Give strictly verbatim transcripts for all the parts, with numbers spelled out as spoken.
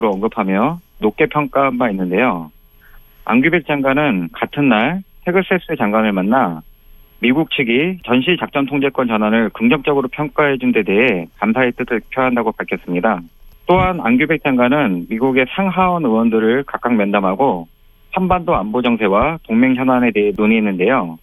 언급하며 높게 평가한 바 있는데요. 앙규백 장관은 같은 날 헤그세스 장관을 만나 미국 측이 전시 작전 통제권 전환을 긍정적으로 평가해 준 데 대해 감사의 뜻을 표한다고 밝혔습니다. 또한 앙규백 장관은 미국의 상하원 의원들을 각각 면담하고 한반도 안보 정세와 동맹 현안에 대해 논의했는데요.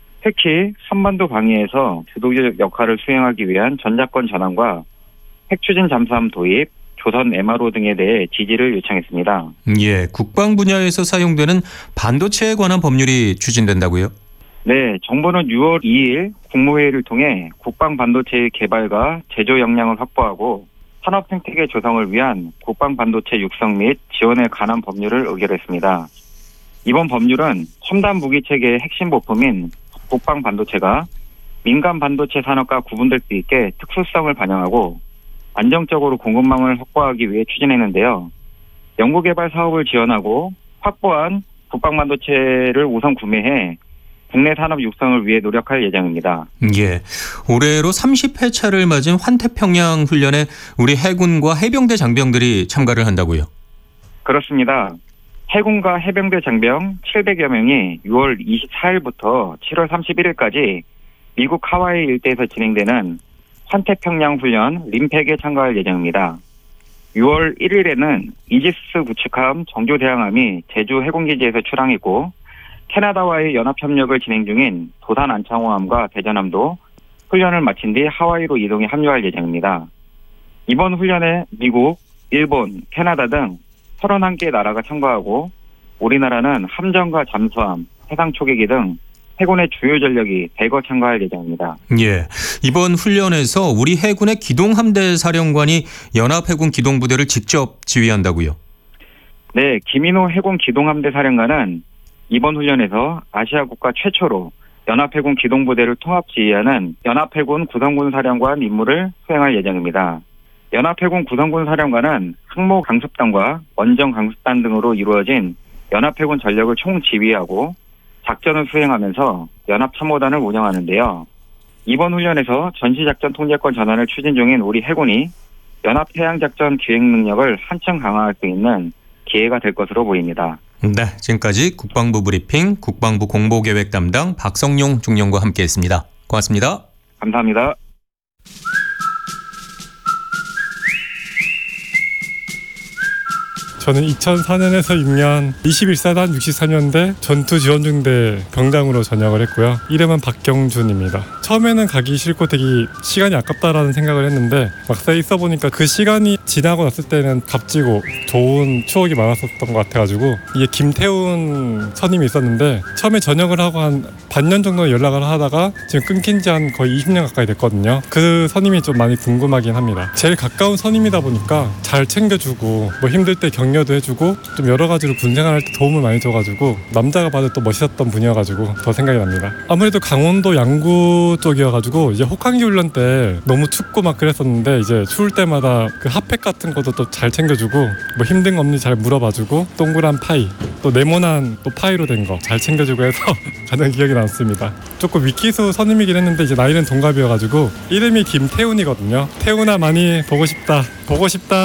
특히 한반도 방위에서 주도적 역할을 수행하기 위한 전자권 전환과 핵추진 잠수함 도입, 조선 엠알오 등에 대해 지지를 요청했습니다. 예, 국방 분야에서 사용되는 반도체에 관한 법률이 추진된다고요? 네, 정부는 유월 이일 국무회의를 통해 국방 반도체의 개발과 제조 역량을 확보하고 산업 생태계 조성을 위한 국방 반도체 육성 및 지원에 관한 법률을 의결했습니다. 이번 법률은 첨단 무기 체계의 핵심 부품인 국방 반도체가 민간 반도체 산업과 구분될 수 있게 특수성을 반영하고 안정적으로 공급망을 확보하기 위해 추진했는데요. 연구개발 사업을 지원하고 확보한 국방 반도체를 우선 구매해 국내 산업 육성을 위해 노력할 예정입니다. 예, 올해로 삼십 회차를 맞은 환태평양 훈련에 우리 해군과 해병대 장병들이 참가를 한다고요? 그렇습니다. 해군과 해병대 장병 칠백여 명이 유월 이십사일부터 칠월 삼십일일까지 미국 하와이 일대에서 진행되는 환태평양 훈련 림팩에 참가할 예정입니다. 유월 일일에는 이지스 구축함 정조대항함이 제주 해군기지에서 출항했고 캐나다와의 연합협력을 진행 중인 도산 안창호함과 대전함도 훈련을 마친 뒤 하와이로 이동해 합류할 예정입니다. 이번 훈련에 미국, 일본, 캐나다 등 서른한 개 나라가 참가하고 우리나라는 함정과 잠수함, 해상 초계기 등 해군의 주요 전력이 대거 참가할 예정입니다. 예, 이번 훈련에서 우리 해군의 기동함대 사령관이 연합해군 기동부대를 직접 지휘한다고요? 네, 김인호 해군 기동함대 사령관은 이번 훈련에서 아시아 국가 최초로 연합해군 기동부대를 통합 지휘하는 연합해군 구성군 사령관 임무를 수행할 예정입니다. 연합해군 구성군 사령관은 항모 강습단과 원정 강습단 등으로 이루어진 연합해군 전력을 총지휘하고 작전을 수행하면서 연합참모단을 운영하는데요. 이번 훈련에서 전시작전 통제권 전환을 추진 중인 우리 해군이 연합해양작전 기획 능력을 한층 강화할 수 있는 기회가 될 것으로 보입니다. 네, 지금까지 국방부 브리핑 국방부 공보계획 담당 박성용 중령과 함께했습니다. 고맙습니다. 감사합니다. 저는 이천사년에서 육년 이십일사단 육십사년대 전투지원중대 병장으로 전역을 했고요. 이름은 박경준입니다. 처음에는 가기 싫고 되게 시간이 아깝다라는 생각을 했는데 막상 있어보니까 그 시간이 지나고 났을 때는 값지고 좋은 추억이 많았었던 것 같아가지고 이게 김태훈 선임이 있었는데 처음에 전역을 하고 한 반년 정도 연락을 하다가 지금 끊긴 지 한 거의 이십 년 가까이 됐거든요. 그 선임이 좀 많이 궁금하긴 합니다. 제일 가까운 선임이다 보니까 잘 챙겨주고 뭐 힘들 때 경 격려도 해주고 좀 여러 가지로 군생활할 때 도움을 많이 줘가지고 남자가 봐도 또 멋있었던 분이어가지고 더 생각이 납니다. 아무래도 강원도 양구 쪽이어가지고 이제 혹한기 훈련 때 너무 춥고 막 그랬었는데 이제 추울 때마다 그 핫팩 같은 것도 또 잘 챙겨주고 뭐 힘든 거 없는지 잘 물어봐주고 동그란 파이 또 네모난 또 파이로 된 거 잘 챙겨주고 해서 가장 기억이 남습니다. 조금 위키수 선임이긴 했는데 이제 나이는 동갑이어가지고 이름이 김태훈이거든요. 태훈아 많이 보고 싶다. 보고 싶다.